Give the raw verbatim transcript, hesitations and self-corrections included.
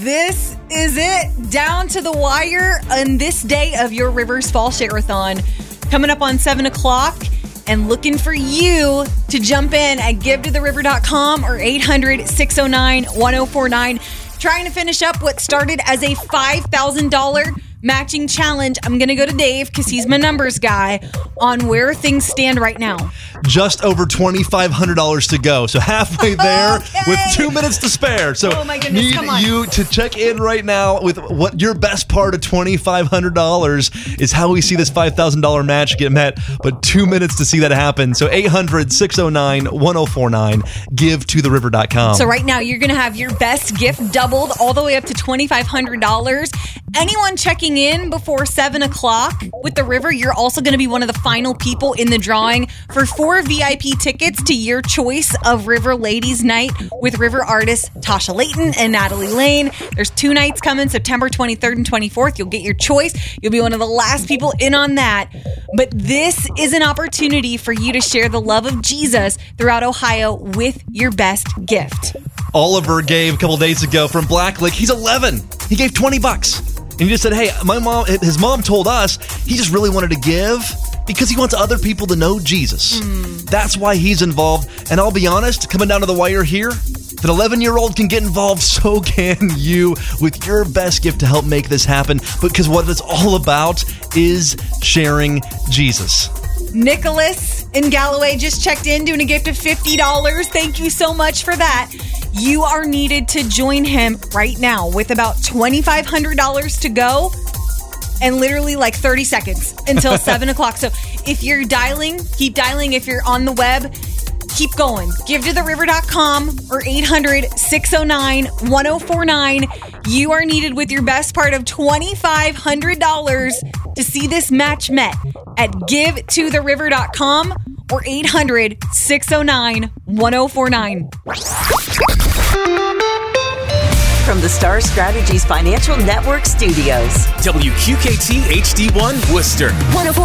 This is it. Down to the wire on this day of your Rivers Fall Share-a-thon. Coming up on seven o'clock and looking for you to jump in at give to the river dot com or eight hundred, six oh nine, one oh four nine. Trying to finish up what started as a five thousand dollars matching challenge. I'm going to go to Dave because he's my numbers guy on where things stand right now. Just over twenty-five hundred dollars to go. So halfway there Okay. with two minutes to spare. So Oh my goodness, need come on. you to check in right now with what your best part of twenty-five hundred dollars is, how we see this five thousand dollars match get met. But two minutes to see that happen. So eight hundred, six oh nine, one oh four nine. give to the river dot com. So right now, you're going to have your best gift doubled all the way up to twenty-five hundred dollars. Anyone checking in before seven o'clock with the River, you're also going to be one of the final people in the drawing for four V I P tickets to your choice of River Ladies Night with River artists Tasha Layton and Natalie Lane. There's two nights coming, September twenty-third and twenty-fourth. You'll get your choice. You'll be one of the last people in on that. But this is an opportunity for you to share the love of Jesus throughout Ohio with your best gift. Oliver gave a couple days ago from Black Lake. He's eleven. He gave twenty bucks. And he just said, hey, my mom, his mom told us he just really wanted to give because he wants other people to know Jesus. Mm. That's why he's involved. And I'll be honest, coming down to the wire here, that eleven-year-old can get involved, so can you, with your best gift to help make this happen. Because what it's all about is sharing Jesus. Nicholas in Galloway just checked in, doing a gift of fifty dollars. Thank you so much for that. You are needed to join him right now with about twenty-five hundred dollars to go and literally like thirty seconds until seven o'clock. So if you're dialing, keep dialing. If you're on the web, keep going. give to the river dot com or eight hundred, six oh nine, one oh four nine. You are needed with your best part of twenty-five hundred dollars to see this match met at give to the river dot com or eight hundred, six oh nine, one oh four nine. From the Star Strategies Financial Network Studios. W Q K T H D one Worcester.